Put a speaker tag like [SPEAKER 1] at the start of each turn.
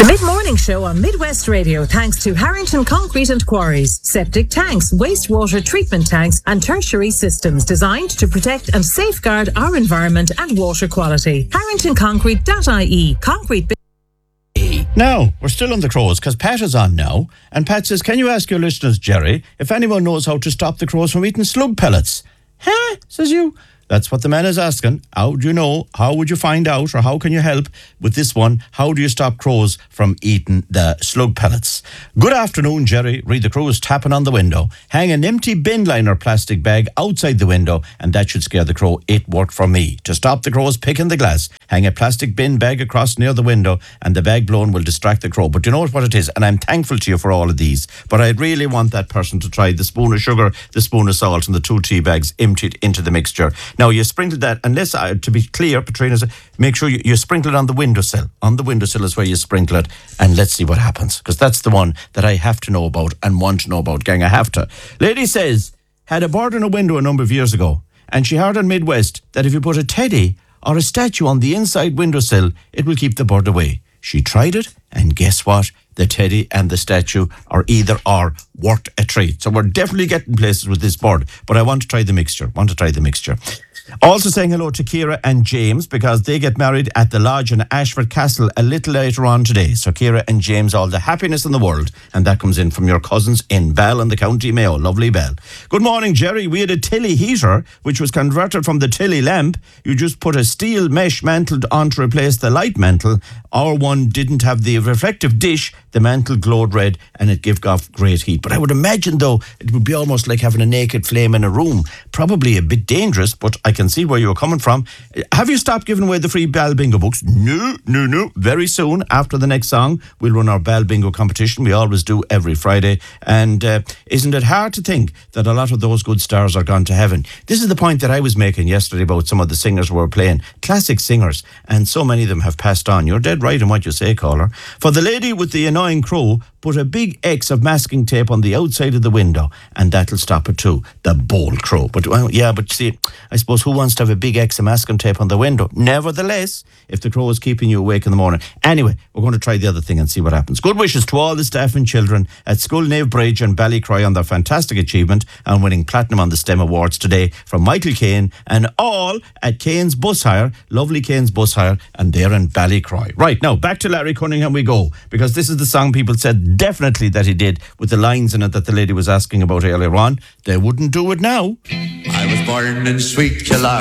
[SPEAKER 1] Mid-morning show on Midwest Radio thanks to Harrington Concrete and Quarries. Septic tanks, wastewater treatment tanks and tertiary systems designed to protect and safeguard our environment and water quality. HarringtonConcrete.ie. Concrete.
[SPEAKER 2] Now, we're still on the crows because Pat is on now. And Pat says, can you ask your listeners, Jerry, if anyone knows how to stop the crows from eating slug pellets? Huh? Says you. That's what the man is asking. How do you know? How would you find out? Or how can you help with this one? How do you stop crows from eating the slug pellets? Good afternoon, Jerry. Read the crows tapping on the window. Hang an empty bin liner plastic bag outside the window and that should scare the crow. It worked for me. To stop the crows picking the glass, hang a plastic bin bag across near the window and the bag blown will distract the crow. But you know what it is? And I'm thankful to you for all of these. But I really want that person to try the spoon of sugar, the spoon of salt and the 2 tea bags emptied into the mixture. Now, you sprinkle that, unless, to be clear, Patrina, make sure you sprinkle it on the windowsill. On the windowsill is where you sprinkle it, and let's see what happens, because that's the one that I have to know about and want to know about, gang. I have to. Lady says, had a bird in a window a number of years ago, and she heard on Midwest that if you put a teddy or a statue on the inside windowsill, it will keep the bird away. She tried it, and guess what? The teddy and the statue are either or worth a treat. So we're definitely getting places with this bird, but I want to try the mixture. Also saying hello to Ciara and James because they get married at the lodge in Ashford Castle a little later on today. So Ciara and James, all the happiness in the world. And that comes in from your cousins in Bell and the County Mayo. Lovely Bell. Good morning, Jerry. We had a Tilly heater, which was converted from the Tilly lamp. You just put a steel mesh mantle on to replace the light mantle. Our one didn't have the reflective dish. The mantle glowed red and it gave off great heat. But I would imagine, though, it would be almost like having a naked flame in a room. Probably a bit dangerous, but I can see where you're coming from. Have you stopped giving away the free Bal Bingo books? No. Very soon, after the next song, we'll run our Bal Bingo competition. We always do every Friday. And isn't it hard to think that a lot of those good stars are gone to heaven? This is the point that I was making yesterday about some of the singers we were playing. Classic singers. And so many of them have passed on. You're dead right in what you say, caller. For the lady with the annoying crow, put a big X of masking tape on the outside of the window and that'll stop it too. The bold crow. But see, I suppose who wants to have a big X of masking tape on the window? Nevertheless, if the crow is keeping you awake in the morning. Anyway, we're going to try the other thing and see what happens. Good wishes to all the staff and children at Scullnave Bridge and Ballycroy on their fantastic achievement and winning Platinum on the STEM Awards today from Michael Kane and all at Kane's Bus Hire, lovely Kane's Bus Hire, and they're in Ballycroy. Right, now back to Larry Cunningham we go, because this is the song people said definitely that he did with the lines in it that the lady was asking about earlier on. They wouldn't do it now.
[SPEAKER 3] I was born in sweet Kildare.